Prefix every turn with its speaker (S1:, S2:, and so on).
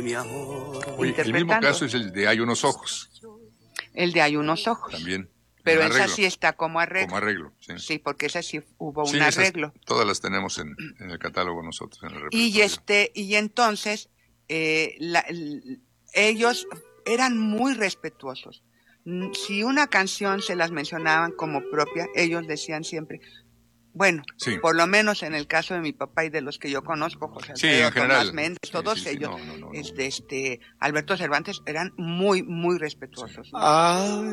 S1: mi amor.
S2: Oye, el mismo caso es el de Hay unos ojos.
S3: El de Hay unos ojos.
S2: También.
S3: Pero
S2: un
S3: esa
S2: arreglo.
S3: sí está como arreglo.
S2: Como arreglo, sí.
S3: Sí, porque esa sí hubo
S2: Sí,
S3: un arreglo.
S2: todas las tenemos en el catálogo nosotros, en el repertorio.
S3: Y entonces ellos eran muy respetuosos. Si una canción se las mencionaban como propia, ellos decían siempre, bueno,
S2: Sí.
S3: por lo menos en el caso de mi papá y de los que yo conozco, José
S2: Sí,
S3: Alfredo,
S2: en general.
S3: Tomás Méndez,
S2: Sí,
S3: todos
S2: sí,
S3: ellos,
S2: no.
S3: Alberto Cervantes, eran muy, muy respetuosos.
S1: Ay.